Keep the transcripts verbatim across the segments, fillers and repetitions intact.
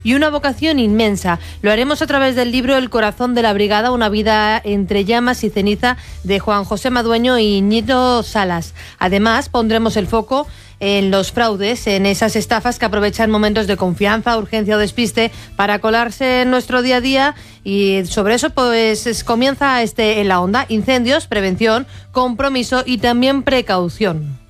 y una vocación inmensa. Lo haremos a través del libro El corazón de la brigada, una vida entre llamas y ceniza, de Juan José Madueño y Ñito Salas. Además, pondremos el foco en los fraudes, en esas estafas que aprovechan momentos de confianza, urgencia o despiste para colarse en nuestro día a día, y sobre eso pues es, comienza este En la Onda: incendios, prevención, compromiso y también precaución.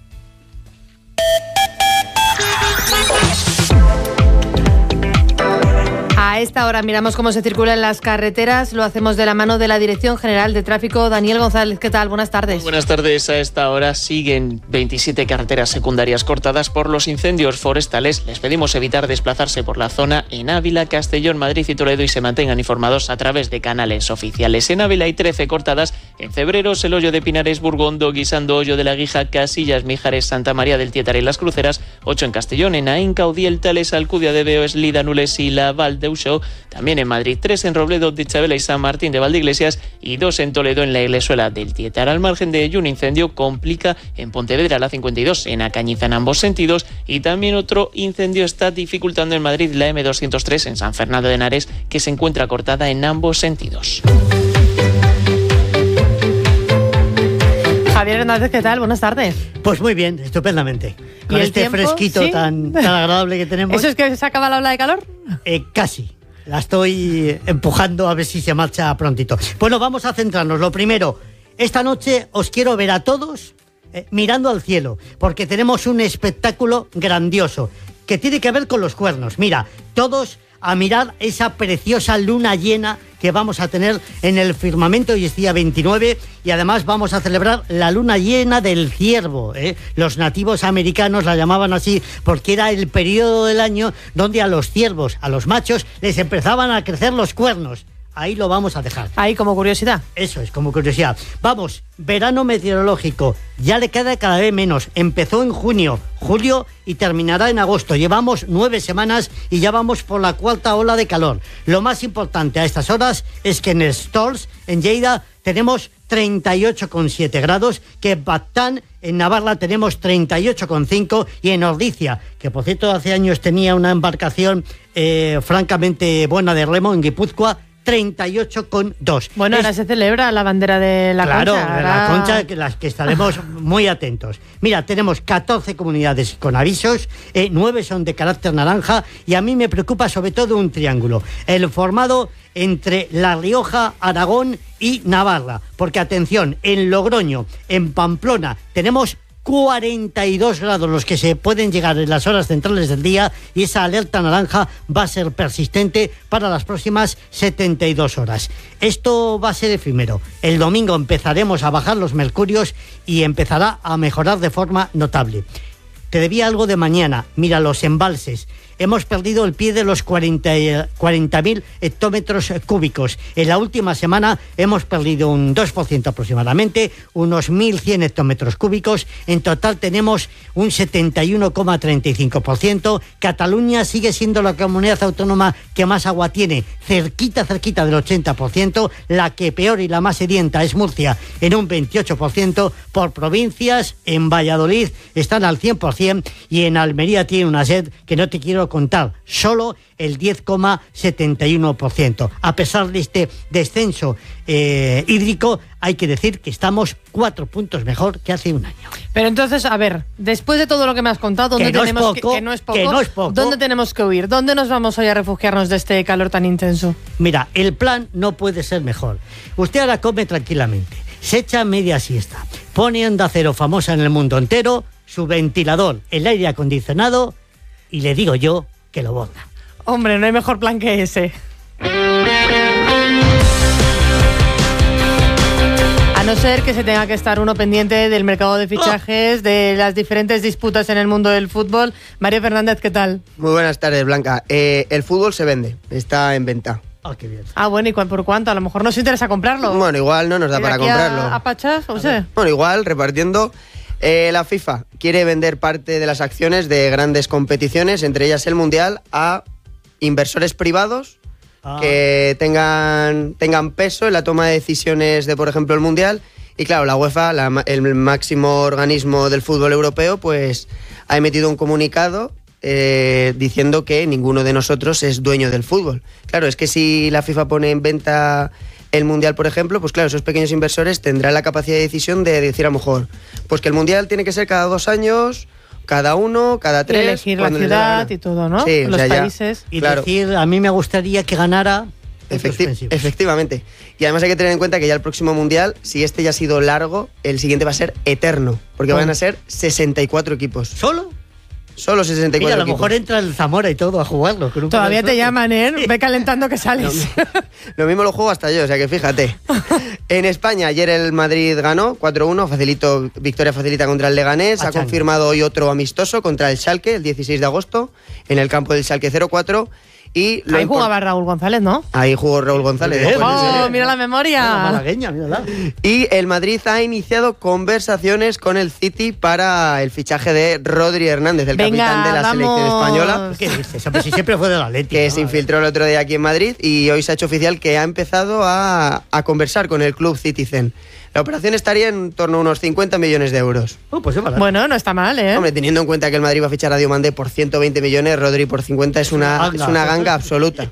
A esta hora miramos cómo se circula en las carreteras. Lo hacemos de la mano de la Dirección General de Tráfico. Daniel González, ¿qué tal? Buenas tardes. Muy buenas tardes. A esta hora siguen veintisiete carreteras secundarias cortadas por los incendios forestales. Les pedimos evitar desplazarse por la zona en Ávila, Castellón, Madrid y Toledo, y se mantengan informados a través de canales oficiales. En Ávila hay trece cortadas. En Cebreros, el Hoyo de Pinares, Burgondo, Guisando, Hoyo de la Guija, Casillas, Mijares, Santa María del Tietar y Las Cruceras. ocho en Castellón, en Aín, Caudiel, Tales, Alcudia de Veo, Eslida, Nules y la Val de Uxó. También en Madrid, tres en Robledo, Dichabela y San Martín de Valdeiglesias, y dos en Toledo, en la Iglesuela del Tietar. Al margen de ello, un incendio complica en Pontevedra la cincuenta y dos, en Acañiza en ambos sentidos, y también otro incendio está dificultando en Madrid la eme doscientos tres en San Fernando de Henares, que se encuentra cortada en ambos sentidos. Javier Hernández, ¿qué tal? Buenas tardes. Pues muy bien, estupendamente. Con ¿Y el este tiempo? fresquito ¿Sí? tan, tan agradable que tenemos. ¿Eso es que se acaba la ola de calor? Eh, casi. La estoy empujando a ver si se marcha prontito. Bueno, vamos a centrarnos. Lo primero, esta noche os quiero ver a todos eh, mirando al cielo, porque tenemos un espectáculo grandioso que tiene que ver con los cuernos. Mira, todos a mirar esa preciosa luna llena que vamos a tener en el firmamento. Hoy es día veintinueve y además vamos a celebrar la luna llena del ciervo, ¿eh? Los nativos americanos la llamaban así porque era el periodo del año donde a los ciervos, a los machos, les empezaban a crecer los cuernos. Ahí lo vamos a dejar. Ahí como curiosidad. Eso es, como curiosidad. Vamos, verano meteorológico. Ya le queda cada vez menos. Empezó en junio, julio y terminará en agosto. Llevamos nueve semanas y ya vamos por la cuarta ola de calor. Lo más importante a estas horas es que en Stors, en Lleida, tenemos treinta y ocho coma siete grados, que en Batán, en Navarra, tenemos treinta y ocho coma cinco, y en Ordicia, que por cierto hace años tenía una embarcación eh, francamente buena de remo, en Guipúzcoa, treinta y ocho coma dos. Bueno, es... ahora se celebra la bandera de la claro, Concha. Claro, ahora... la Concha, que las que estaremos muy atentos. Mira, tenemos catorce comunidades con avisos, eh, nueve son de carácter naranja, y a mí me preocupa sobre todo un triángulo, el formado entre La Rioja, Aragón y Navarra. Porque, atención, en Logroño, en Pamplona, tenemos cuarenta y dos grados los que se pueden llegar en las horas centrales del día, y esa alerta naranja va a ser persistente para las próximas setenta y dos horas. Esto va a ser efímero. El domingo empezaremos a bajar los mercurios y empezará a mejorar de forma notable. Te debía algo de mañana. Mira, los embalses. Hemos perdido el pie de los cuarenta mil hectómetros cúbicos. En la última semana hemos perdido un dos por ciento aproximadamente, unos mil cien hectómetros cúbicos. En total tenemos un setenta y uno coma treinta y cinco por ciento. Cataluña sigue siendo la comunidad autónoma que más agua tiene, cerquita, cerquita del ochenta por ciento. La que peor y la más sedienta es Murcia, en un veintiocho por ciento. Por provincias, en Valladolid están al cien por ciento, y en Almería tiene una sed que no te quiero contar, solo el diez coma setenta y uno por ciento. A pesar de este descenso eh, hídrico, hay que decir que estamos cuatro puntos mejor que hace un año. Pero entonces, a ver, después de todo lo que me has contado, ¿dónde que no tenemos es poco, que, que no es poco, que no es poco, ¿dónde tenemos que huir? ¿Dónde nos vamos hoy a refugiarnos de este calor tan intenso? Mira, el plan no puede ser mejor. Usted ahora come tranquilamente, se echa media siesta, pone Onda Cero famosa en el mundo entero, su ventilador, el aire acondicionado, y le digo yo que lo borda. Hombre, no hay mejor plan que ese. A no ser que se tenga que estar uno pendiente del mercado de fichajes, de las diferentes disputas en el mundo del fútbol. Mario Fernández, ¿qué tal? Muy buenas tardes, Blanca. Eh, el fútbol se vende, está en venta. Ah, qué bien. Ah, bueno, ¿y cu- por cuánto? A lo mejor nos interesa comprarlo. Bueno, igual no nos da ¿De para aquí comprarlo. A, a Pachas, o sea. Bueno, igual, repartiendo. Eh, la FIFA quiere vender parte de las acciones de grandes competiciones, entre ellas el Mundial, a inversores privados ah. que tengan, tengan peso en la toma de decisiones de, por ejemplo, el Mundial. Y claro, la UEFA, la, el máximo organismo del fútbol europeo, pues ha emitido un comunicado eh, diciendo que ninguno de nosotros es dueño del fútbol. Claro, es que si la FIFA pone en venta el Mundial, por ejemplo, pues claro, esos pequeños inversores tendrán la capacidad de decisión de decir a lo mejor, pues que el Mundial tiene que ser cada dos años, cada uno, cada tres. Y elegir la ciudad y todo, ¿no? Sí, los o sea, países. Y claro. decir, a mí me gustaría que ganara... Efecti- efectivamente. Y además hay que tener en cuenta que ya el próximo Mundial, si este ya ha sido largo, el siguiente va a ser eterno, porque Bueno. van a ser sesenta y cuatro equipos. ¿Solo? Solo sesenta y Mira, cuatro a lo equipos. mejor entra el Zamora y todo a jugarlo. con un Todavía poco de te suerte. llaman, ¿eh? Ve calentando que sales. Lo mismo lo juego hasta yo, o sea que fíjate. En España, ayer el Madrid ganó cuatro uno, facilito, victoria facilita contra el Leganés. Ha Pachanga. confirmado hoy otro amistoso contra el Schalke, el dieciséis de agosto, en el campo del Schalke cero cuatro. Y lo Ahí import- jugaba Raúl González, ¿no? Ahí jugó Raúl González. Muy bien. después de ¡Oh, ser- mira la Mira, memoria! malagueña, mírala. Y el Madrid ha iniciado conversaciones con el City para el fichaje de Rodri Hernández, el Venga, capitán de la vamos. selección española, ¿Qué dices? Hombre, si siempre fue del Atlético. que ¿no? se infiltró el otro día aquí en Madrid y hoy se ha hecho oficial que ha empezado a, a conversar con el club Citizen. La operación estaría en torno a unos cincuenta millones de euros. Oh, pues es barato. Bueno, no está mal, ¿eh? Hombre, teniendo en cuenta que el Madrid va a fichar a Diomandé por ciento veinte millones, Rodri por cincuenta es una, Ganga. es una ganga absoluta.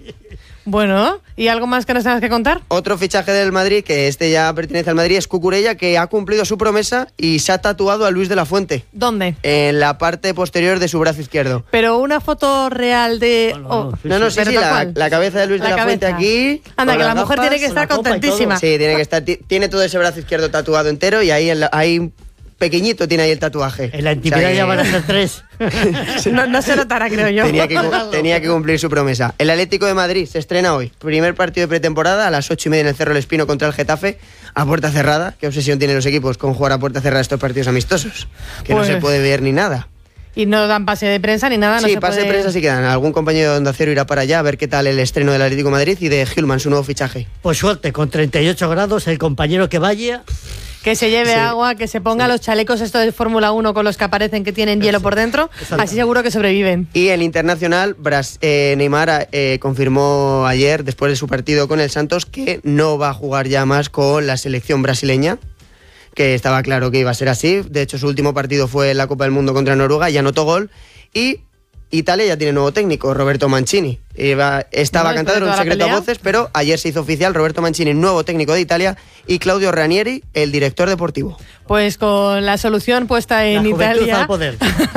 Bueno, ¿y algo más que nos tengas que contar? Otro fichaje del Madrid, que este ya pertenece al Madrid, es Cucurella, que ha cumplido su promesa y se ha tatuado a Luis de la Fuente ¿Dónde? en la parte posterior de su brazo izquierdo. Pero una foto real de... No, no, oh, no, sí, No, no, sí, pero sí, tal la, cual. la cabeza de Luis de La la Fuente cabeza. aquí. Anda, con que la las mujer gafas. tiene que con estar la copa y contentísima. Sí, tiene que estar. ti- Tiene todo ese brazo izquierdo tatuado entero y ahí, en la- ahí pequeñito tiene ahí el tatuaje. En la O intimidad sea que ya van a ser tres. No, no se notará, creo yo. Tenía que, cu- tenía que cumplir su promesa. El Atlético de Madrid se estrena hoy. Primer partido de pretemporada a las ocho y media en el Cerro del Espino contra el Getafe. A puerta cerrada. ¿Qué obsesión tienen los equipos con jugar a puerta cerrada estos partidos amistosos? Que Pues- no se puede ver ni nada. Y no dan pase de prensa ni nada. No sí, se pase de puede- prensa sí quedan. Algún compañero de Onda Cero irá para allá a ver qué tal el estreno del Atlético de Madrid y de Hillman, su nuevo fichaje. Pues suerte, con treinta y ocho grados, el compañero que vaya. Que se lleve Sí. agua, que se ponga los chalecos estos de Fórmula uno con los que aparecen que tienen hielo por dentro. Exacto. Así seguro que sobreviven. Y el internacional, Bras- eh, Neymar eh, confirmó ayer, después de su partido con el Santos, que no va a jugar ya más con la selección brasileña, que estaba claro que iba a ser así. De hecho, su último partido fue en la Copa del Mundo contra Noruega y anotó gol. Y Italia ya tiene nuevo técnico, Roberto Mancini. Iba- estaba Bueno, cantado, era un después de toda la secreto a pelea. voces, pero ayer se hizo oficial Roberto Mancini, nuevo técnico de Italia, y Claudio Ranieri, el director deportivo. Pues con la solución puesta en La juventud Italia, al poder.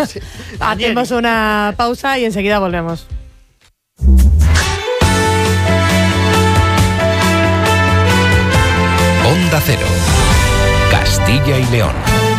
hacemos una pausa y enseguida volvemos. Onda Cero. Castilla y León.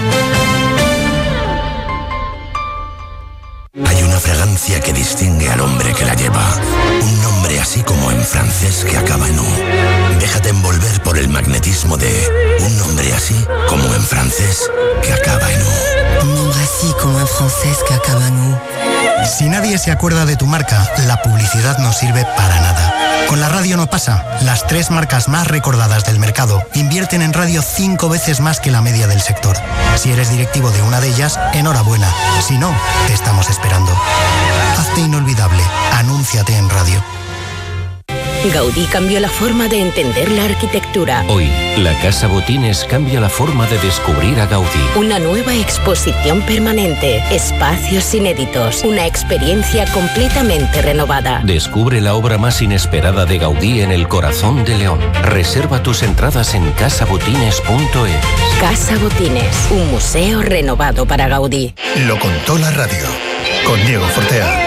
Hay una fragancia que distingue al hombre que la lleva. Un nombre así como en francés que acaba en U. Déjate envolver por el magnetismo de un nombre así como en francés que acaba en U. Un nombre así como en francés que acaba en U. Si nadie se acuerda de tu marca, la publicidad no sirve para nada. Con la radio no pasa. Las tres marcas más recordadas del mercado invierten en radio cinco veces más que la media del sector. Si eres directivo de una de ellas, enhorabuena. Si no, te estamos esperando. Hazte inolvidable. Anúnciate en radio. Gaudí cambió la forma de entender la arquitectura. Hoy, la Casa Botines cambia la forma de descubrir a Gaudí. Una nueva exposición permanente, espacios inéditos, una experiencia completamente renovada. Descubre la obra más inesperada de Gaudí en el corazón de León. Reserva tus entradas en casabotines punto es. Casa Botines, un museo renovado para Gaudí. Lo contó la radio. Con Diego Fortea.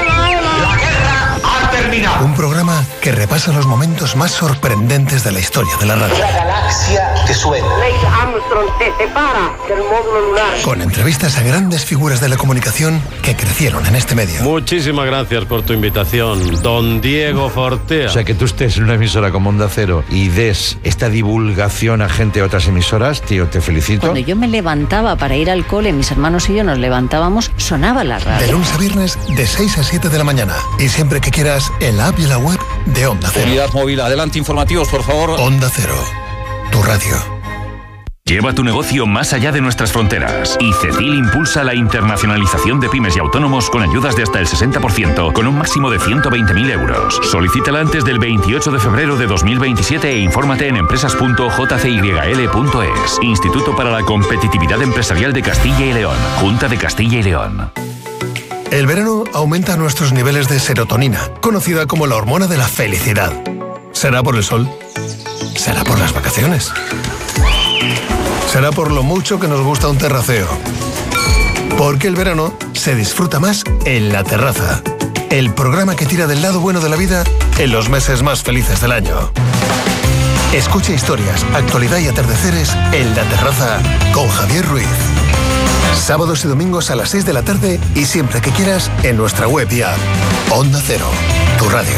Un programa que repasa los momentos más sorprendentes de la historia de la radio. La galaxia te suena. Neil Armstrong se separa del módulo lunar. Con entrevistas a grandes figuras de la comunicación que crecieron en este medio. Muchísimas gracias por tu invitación, don Diego Fortea. O sea, que tú estés en una emisora como Onda Cero y des esta divulgación a gente de otras emisoras, tío, te felicito. Cuando yo me levantaba para ir al cole, mis hermanos y yo nos levantábamos, sonaba la radio. De lunes a viernes, de seis a siete de la mañana. Y siempre que quieras, en la app y la web de Onda Cero. Unidad móvil, adelante informativos, por favor. Onda Cero, tu radio. Lleva tu negocio más allá de nuestras fronteras. Y CECIL impulsa la internacionalización de pymes y autónomos con ayudas de hasta el sesenta por ciento, con un máximo de ciento veinte mil euros. Solicítala antes del veintiocho de febrero de dos mil veintisiete e infórmate en empresas punto j c y l punto es. Instituto para la Competitividad Empresarial de Castilla y León. Junta de Castilla y León. El verano aumenta nuestros niveles de serotonina, conocida como la hormona de la felicidad. ¿Será por el sol? ¿Será por las vacaciones? ¿Será por lo mucho que nos gusta un terraceo? Porque el verano se disfruta más en La Terraza, el programa que tira del lado bueno de la vida en los meses más felices del año. Escucha historias, actualidad y atardeceres en La Terraza con Javier Ruiz. Sábados y domingos a las seis de la tarde y siempre que quieras en nuestra web y app. Onda Cero, tu radio.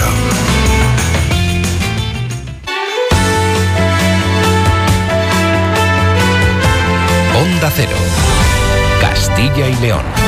Onda Cero, Castilla y León.